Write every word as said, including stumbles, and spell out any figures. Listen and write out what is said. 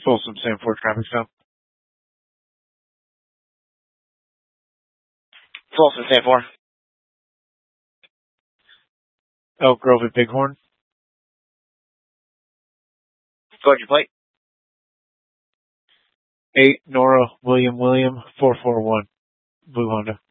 Folsom Sam four traffic stop. Folsom Sam four. Elk Grove at Bighorn. Go ahead, your plate. eight Nora William William four four one. Blue Honda.